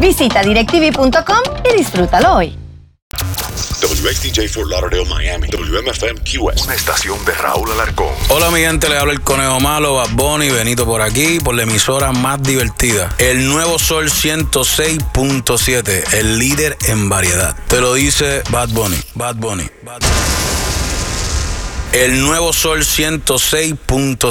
Visita DirecTV.com y disfrútalo hoy. WXTJ Fort Lauderdale, Miami. WMFM QS. Una estación de Raúl Alarcón. Hola mi gente, le habla el Conejo Malo, Bad Bunny, Benito por aquí, por la emisora más divertida. El Nuevo Sol 106.7, el líder en variedad. Te lo dice Bad Bunny, Bad Bunny, Bad Bunny. El Nuevo Sol 106.7.